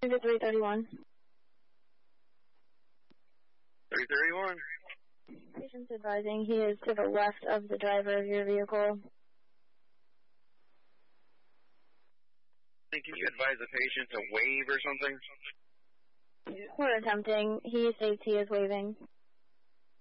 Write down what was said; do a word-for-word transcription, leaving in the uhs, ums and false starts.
three thirty-one. three thirty-one. Patient's advising he is to the left of the driver of your vehicle. Can you advise the patient to wave or something? We're attempting. He states he is waving.